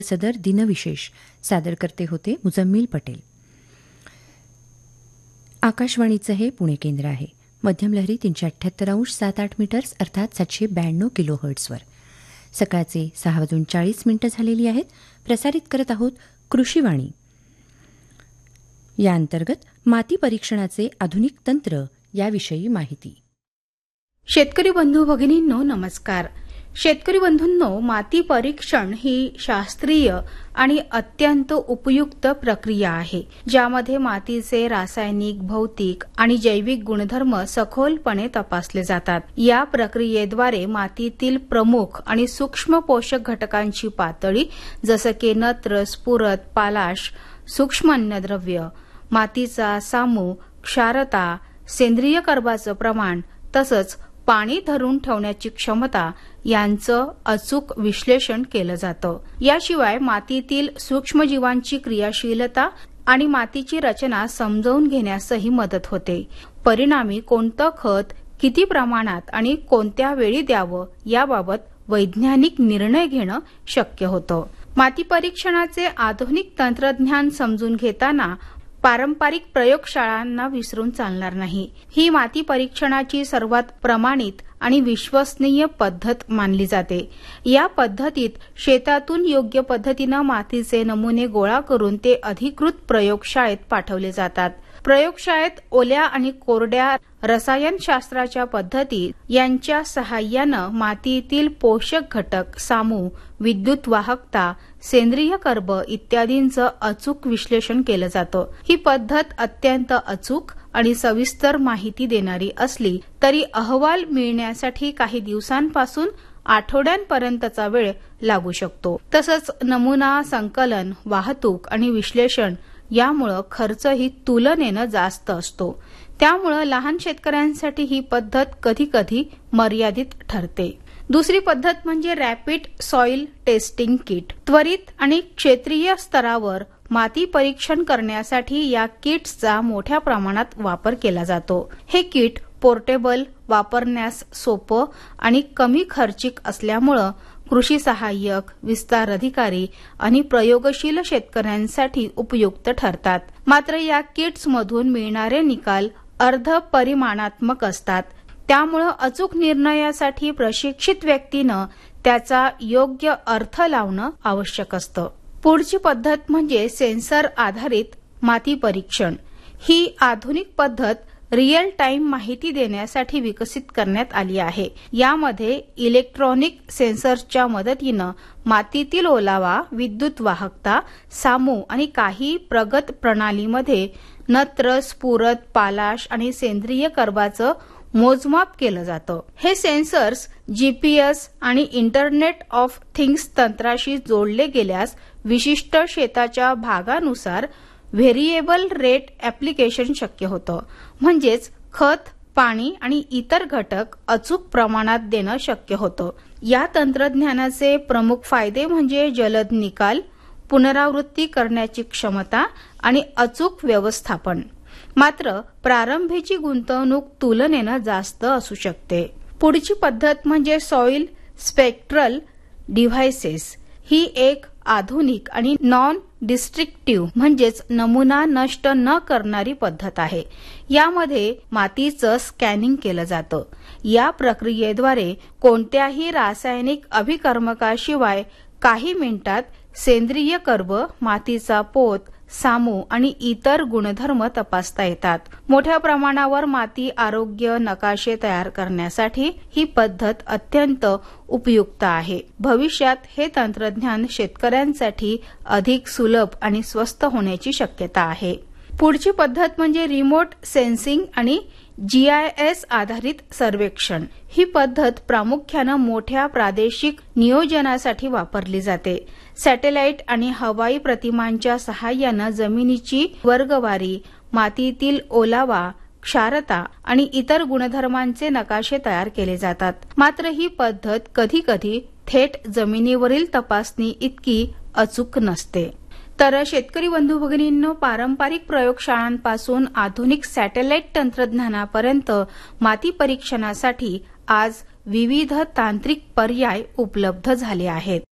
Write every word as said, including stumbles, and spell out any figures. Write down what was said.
सदर दिनविशेष सादर करते होते मुजम्मिल पटेल. आकाशवाणीचं हे पुणे केंद्र आहे. मध्यम लहरी तीनशे अठ्ठ्याहत्तर अंश सात आठ मीटर्स अर्थात सातशे ब्याण्णव किलो हर्ट्सवर. सकाळचे सहा वाजून चाळीस मिनिटं झालेली आहेत. प्रसारित करत आहोत कृषीवाणी. या अंतर्गत माती परीक्षणाचे आधुनिक तंत्र याविषयी माहिती. शेतकरी बंधू भगिनींनो नमस्कार. शेतकरी बंधूंनो, माती परीक्षण ही शास्त्रीय आणि अत्यंत उपयुक्त प्रक्रिया आहे, ज्यामध्ये मातीचे रासायनिक, भौतिक आणि जैविक गुणधर्म सखोलपणे तपासले जातात. या प्रक्रियेद्वारे मातीतील प्रमुख आणि सूक्ष्म पोषक घटकांची पातळी जसं की नत्र, स्फुरद, पालाश, सूक्ष्म अन्नद्रव्य, मातीचा सामू, क्षारता, सेंद्रिय कर्बाचं प्रमाण तसंच पाणी धरून ठेवण्याची क्षमता यांचं अचूक विश्लेषण केलं जातं. याशिवाय मातीतील सूक्ष्मजीवांची क्रियाशीलता आणि मातीची रचना समजावून घेण्यासही मदत होते. परिणामी कोणतं खत किती प्रमाणात आणि कोणत्या वेळी द्यावं याबाबत वैज्ञानिक निर्णय घेणं शक्य होतं. माती परीक्षणाचे आधुनिक तंत्रज्ञान समजून घेताना पारंपरिक प्रयोगशाळांना विसरून चालणार नाही. ही माती परीक्षणाची सर्वात प्रमाणित आणि विश्वसनीय पद्धत मानली जाते. या पद्धतीत शेतातून योग्य पद्धतीनं मातीचे नमुने गोळा करून ते अधिकृत प्रयोगशाळेत पाठवले जातात. प्रयोगशाळेत ओल्या आणि कोरड्या रसायनशास्त्राच्या पद्धती यांच्या सहाय्यानं मातीतील पोषक घटक, सामू, विद्युत वाहकता, सेंद्रिय कर्ब इत्यादींचं अचूक विश्लेषण केलं जातं. ही पद्धत अत्यंत अचूक आणि सविस्तर माहिती देणारी असली तरी अहवाल मिळण्यासाठी काही दिवसांपासून आठवड्यांपर्यंतचा वेळ लागू शकतो. तसंच नमुना संकलन, वाहतूक आणि विश्लेषण यामुळे खर्चही तुलनेनं जास्त असतो. त्यामुळे लहान शेतकऱ्यांसाठी ही पद्धत कधी कधी मर्यादित ठरते. दुसरी पद्धत म्हणजे रॅपिड सॉइल टेस्टिंग किट. त्वरित आणि क्षेत्रीय स्तरावर माती परीक्षण करण्यासाठी या किट्सचा मोठ्या प्रमाणात वापर केला जातो. हे किट पोर्टेबल, वापरण्यास सोपं आणि कमी खर्चिक असल्यामुळं कृषी सहाय्यक, विस्तार अधिकारी आणि प्रयोगशील शेतकऱ्यांसाठी उपयुक्त ठरतात. मात्र या किट्समधून मिळणारे निकाल अर्धपरिमाणात्मक असतात. त्यामुळे अचूक निर्णयासाठी प्रशिक्षित व्यक्तीनं त्याचा योग्य अर्थ लावणं आवश्यक असतं. पुढची पद्धत म्हणजे सेन्सर आधारित माती परीक्षण. ही आधुनिक पद्धत रिअल टाइम माहिती देण्यासाठी विकसित करण्यात आली आहे. यामध्ये इलेक्ट्रॉनिक सेन्सर्सच्या मदतीनं मातीतील ओलावा, विद्युत वाहकता, सामू आणि काही प्रगत प्रणालीमध्ये नत्र, स्फुरद, पालाश आणि सेंद्रिय कर्बाचं मोजमाप केलं जातं. हे सेन्सर्स जीपीएस आणि इंटरनेट ऑफ थिंग्स तंत्राशी जोडले गेल्यास विशिष्ट शेताच्या भागानुसार व्हेरिएबल रेट ऍप्लिकेशन शक्य होतं. म्हणजेच खत, पाणी आणि इतर घटक अचूक प्रमाणात देणं शक्य होतं. या तंत्रज्ञानाचे प्रमुख फायदे म्हणजे जलद निकाल, पुनरावृत्ती करण्याची क्षमता आणि अचूक व्यवस्थापन. मात्र प्रारंभीची गुंतवणूक तुलनेनं जास्त असू शकते. पुढची पद्धत म्हणजे सॉइल स्पेक्ट्रल डिव्हाइसेस. ही एक आधुनिक आणि नॉन डिस्ट्रक्टिव्ह म्हणजेच नमुना नष्ट न करणारी पद्धत आहे. यामध्ये मातीचं स्कॅनिंग केलं जातं. या प्रक्रियेद्वारे कोणत्याही रासायनिक अभिकर्मकाशिवाय काही मिनिटात सेंद्रिय कर्ब, मातीचा पोत, सामू आणि इतर गुणधर्म तपासता येतात. मोठ्या प्रमाणावर माती आरोग्य नकाशे तयार करण्यासाठी ही पद्धत अत्यंत उपयुक्त आहे. भविष्यात हे तंत्रज्ञान शेतकऱ्यांसाठी अधिक सुलभ आणि स्वस्त होण्याची शक्यता आहे. पुढची पद्धत म्हणजे रिमोट सेन्सिंग आणि जीआयएस आधारित सर्वेक्षण. ही पद्धत प्रामुख्यानं मोठ्या प्रादेशिक नियोजनासाठी वापरली जाते. सॅटेलाइट आणि हवाई प्रतिमांच्या सहाय्यानं जमिनीची वर्गवारी, मातीतील ओलावा, क्षारता आणि इतर गुणधर्मांचे नकाशे तयार केले जातात. मात्र ही पद्धत कधी कधी थेट जमिनीवरील तपासणी इतकी अचूक नसते. तर शेतकरी बंधू भगिनींनो, पारंपरिक प्रयोगशाळांपासून आधुनिक सॅटेलाइट तंत्रज्ञानापर्यंत माती परीक्षणासाठी आज विविध तांत्रिक पर्याय उपलब्ध झाले आहेत.